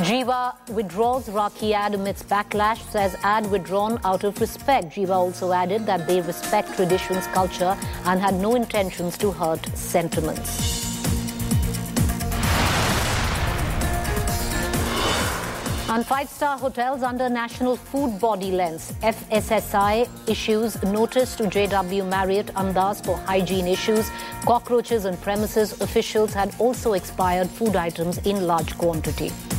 Jiva withdraws Rakhi ad amidst backlash, says ad withdrawn out of respect. Jiva also added that they respect traditions, culture and had no intentions to hurt sentiments. And five-star hotels under National Food Body lens. FSSAI issues notice to JW Marriott Andaz for hygiene issues. Cockroaches on premises. Officials had also expired food items in large quantity.